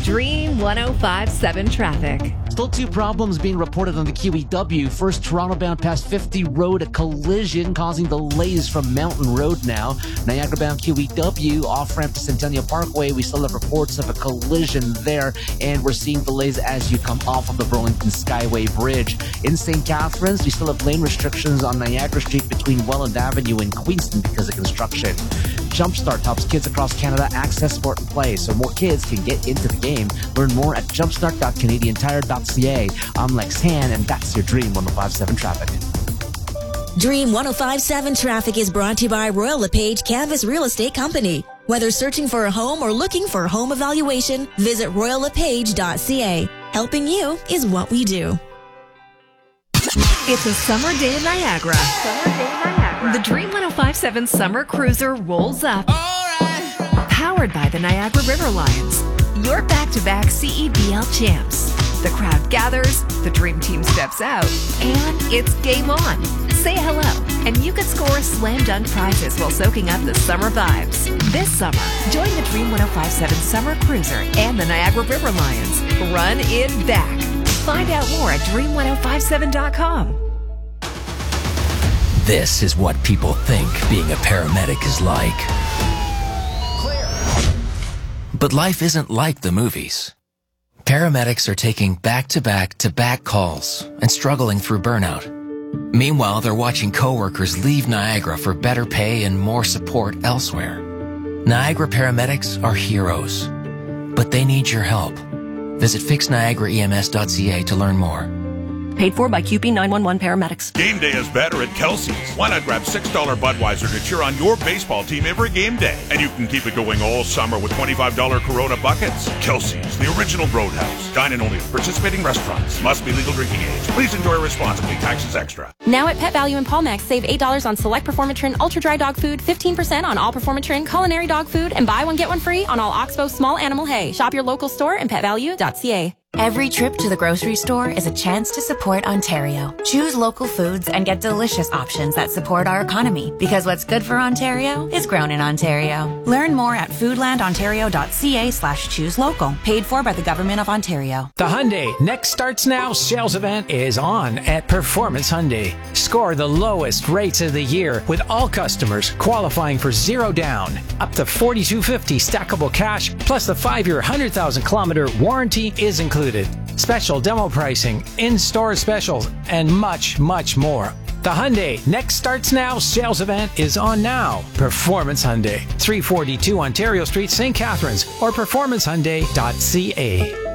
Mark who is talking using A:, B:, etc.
A: Dream 105.7 traffic.
B: Still two problems being reported on the QEW. First, Toronto-bound past 50 Road, a collision causing delays from Mountain Road now. Niagara-bound QEW, off-ramp to Centennial Parkway, we still have reports of a collision there, and we're seeing delays as you come off of the Burlington Skyway Bridge. In St. Catharines, we still have lane restrictions on Niagara Street between Welland Avenue and Queenston because of construction. Jumpstart helps kids across Canada access sport and play so more kids can get into the game. Learn more at jumpstart.canadiantire.ca. I'm Lex Han, and that's your Dream 105.7 traffic.
C: Dream 105.7 traffic is brought to you by Royal LePage Canvas Real Estate Company. Whether searching for a home or looking for a home evaluation, visit royallepage.ca. Helping you is what we do.
A: It's a summer day in Niagara. The Dream 105.7 Summer Cruiser rolls up. Powered by the Niagara River Lions, your back-to-back CEBL champs. The crowd gathers, the Dream Team steps out, and it's game on. Say hello, and you could score slam dunk prizes while soaking up the summer vibes. This summer, join the Dream 105.7 Summer Cruiser and the Niagara River Lions. Run it back. Find out more at dream1057.com.
D: This is what people think being a paramedic is like. Clear. But life isn't like the movies. Paramedics are taking back-to-back-to-back calls and struggling through burnout. Meanwhile, they're watching coworkers leave Niagara for better pay and more support elsewhere. Niagara paramedics are heroes, but they need your help. Visit fixniagaraems.ca to learn more.
E: Paid for by QP 911 paramedics.
F: Game day is better at Kelsey's. Why not grab $6 Budweiser to cheer on your baseball team every game day? And you can keep it going all summer with $25 Corona buckets. Kelsey's, the original Roadhouse. Dine in only at participating restaurants. Must be legal drinking age. Please enjoy responsibly. Taxes extra.
G: Now at Pet Value and Palmax, save $8 on select Performatrin Ultra Dry Dog Food, 15% on all Performatrin Culinary Dog Food, and buy one get one free on all Oxbow Small Animal Hay. Shop your local store and petvalue.ca.
H: Every trip to the grocery store is a chance to support Ontario. Choose local foods and get delicious options that support our economy, because what's good for Ontario is grown in Ontario. Learn more at foodlandontario.ca/choose local. Paid for by the Government of Ontario.
I: The Hyundai Next Starts Now sales event is on at Performance Hyundai. Score the lowest rates of the year with all customers qualifying for zero down. Up to $4,250 stackable cash, plus the 5-year 100,000-kilometer warranty is included. Special demo pricing, in-store specials, and much, much more. The Hyundai Next Starts Now sales event is on now. Performance Hyundai, 342 Ontario Street, St. Catharines, or performancehyundai.ca.